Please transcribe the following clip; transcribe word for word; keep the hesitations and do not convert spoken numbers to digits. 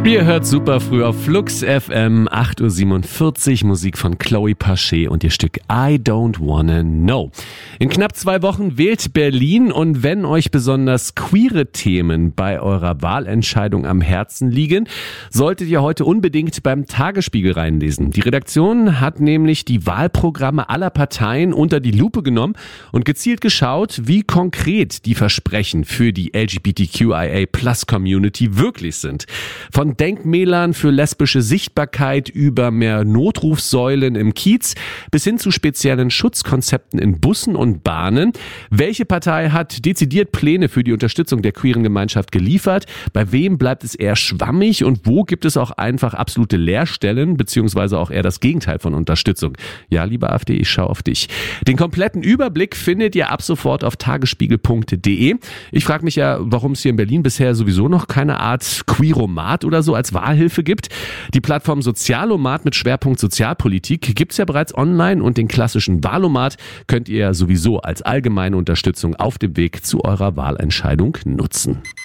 Ihr hört super früh auf Flux F M, acht Uhr siebenundvierzig, Musik von Chloe Pache und ihr Stück I Don't Wanna Know. In knapp zwei Wochen wählt Berlin und wenn euch besonders queere Themen bei eurer Wahlentscheidung am Herzen liegen, solltet ihr heute unbedingt beim Tagesspiegel reinlesen. Die Redaktion hat nämlich die Wahlprogramme aller Parteien unter die Lupe genommen und gezielt geschaut, wie konkret die Versprechen für die L G B T Q I A Plus Community wirklich sind. Von Denkmälern für lesbische Sichtbarkeit über mehr Notrufsäulen im Kiez bis hin zu speziellen Schutzkonzepten in Bussen und Bahnen. Welche Partei hat dezidiert Pläne für die Unterstützung der queeren Gemeinschaft geliefert? Bei wem bleibt es eher schwammig und wo gibt es auch einfach absolute Leerstellen beziehungsweise auch eher das Gegenteil von Unterstützung? Ja, liebe AfD, ich schaue auf dich. Den kompletten Überblick findet ihr ab sofort auf tagesspiegel punkt de. Ich frage mich ja, warum es hier in Berlin bisher sowieso noch keine Art Queeromat oder so als Wahlhilfe gibt. Die Plattform Sozialomat mit Schwerpunkt Sozialpolitik gibt's ja bereits online und den klassischen Wahlomat könnt ihr sowieso als allgemeine Unterstützung auf dem Weg zu eurer Wahlentscheidung nutzen.